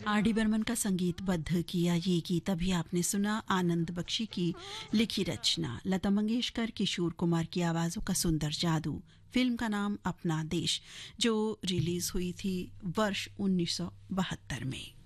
R D Burman का संगीतबद्ध किया ये गीत अभी आपने सुना आनंद बख्शी की लिखी रचना, लता मंगेशकर, किशोर कुमार की आवाज़ों का सुंदर जादू। फिल्म का नाम अपना देश, जो रिलीज हुई थी वर्ष 1972 में।